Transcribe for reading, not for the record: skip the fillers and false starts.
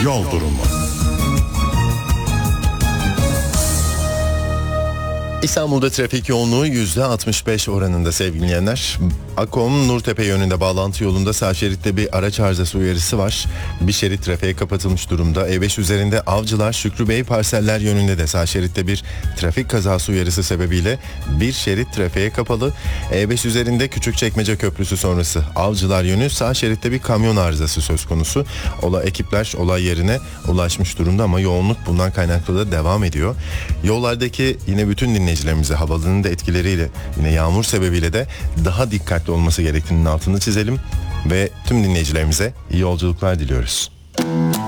Yol durumu. İstanbul'da trafik yoğunluğu %65 oranında sevgili dinleyenler. Akom Nurtepe yönünde bağlantı yolunda sağ şeritte bir araç arızası uyarısı var. Bir şerit trafiğe kapatılmış durumda. E5 üzerinde Avcılar Şükrü Bey parseller yönünde de sağ şeritte bir trafik kazası uyarısı sebebiyle bir şerit trafiğe kapalı. E5 üzerinde Küçükçekmece Köprüsü sonrası Avcılar yönü sağ şeritte bir kamyon arızası söz konusu. Ekipler olay yerine ulaşmış durumda ama yoğunluk bundan kaynaklı da devam ediyor. Yollardaki yine bütün dinleyicilerimize havanın da etkileriyle yine yağmur sebebiyle de daha dikkatli olması gerektiğinin altını çizelim ve tüm dinleyicilerimize iyi yolculuklar diliyoruz.